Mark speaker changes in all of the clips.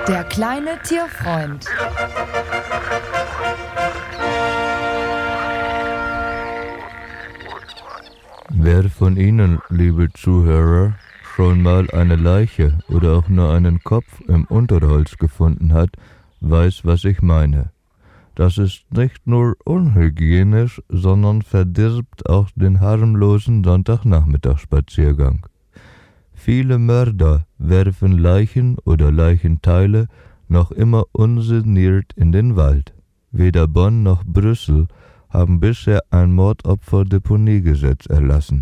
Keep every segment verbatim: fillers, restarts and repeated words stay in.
Speaker 1: Der kleine Tierfreund.
Speaker 2: Wer von Ihnen, liebe Zuhörer, schon mal eine Leiche oder auch nur einen Kopf im Unterholz gefunden hat, weiß, was ich meine. Das ist nicht nur unhygienisch, sondern verdirbt auch den harmlosen Sonntagnachmittagsspaziergang. Viele Mörder werfen Leichen oder Leichenteile noch immer ungeniert in den Wald. Weder Bonn noch Brüssel haben bisher ein Mordopferdeponiegesetz erlassen.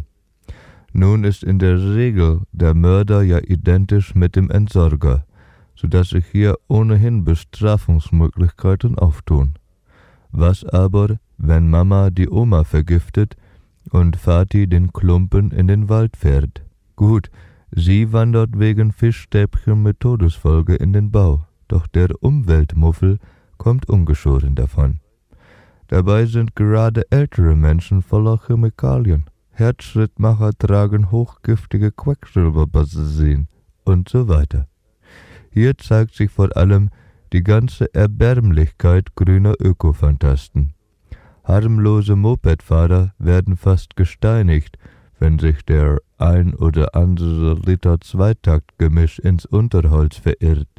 Speaker 2: Nun ist in der Regel der Mörder ja identisch mit dem Entsorger, sodass sich hier ohnehin Bestrafungsmöglichkeiten auftun. Was aber, wenn Mama die Oma vergiftet und Vati den Klumpen in den Wald fährt? Gut, sie wandert wegen Fischstäbchen mit Todesfolge in den Bau, doch der Umweltmuffel kommt ungeschoren davon. Dabei sind gerade ältere Menschen voller Chemikalien. Herzschrittmacher tragen hochgiftige Quecksilberbassin und so weiter. Hier zeigt sich vor allem die ganze Erbärmlichkeit grüner Ökofantasten. Harmlose Mopedfahrer werden fast gesteinigt, wenn sich der ein oder andere Liter Zweitaktgemisch ins Unterholz verirrt.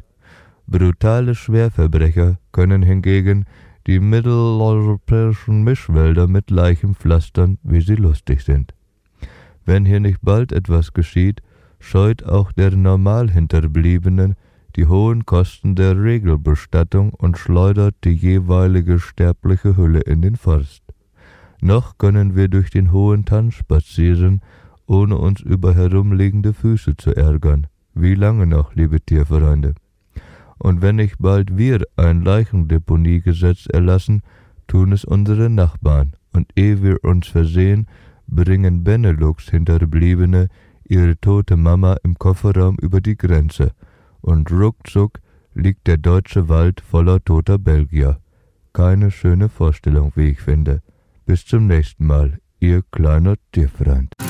Speaker 2: Brutale Schwerverbrecher können hingegen die mitteleuropäischen Mischwälder mit Leichen pflastern, wie sie lustig sind. Wenn hier nicht bald etwas geschieht, scheut auch der Normalhinterbliebene die hohen Kosten der Regelbestattung und schleudert die jeweilige sterbliche Hülle in den Forst. Noch können wir durch den hohen Tann spazieren, ohne uns über herumliegende Füße zu ärgern. Wie lange noch, liebe Tierfreunde? Und wenn nicht bald wir ein Leichendeponiegesetz erlassen, tun es unsere Nachbarn. Und ehe wir uns versehen, bringen Benelux-Hinterbliebene ihre tote Mama im Kofferraum über die Grenze. Und ruckzuck liegt der deutsche Wald voller toter Belgier. Keine schöne Vorstellung, wie ich finde. Bis zum nächsten Mal, Ihr kleiner Tierfreund.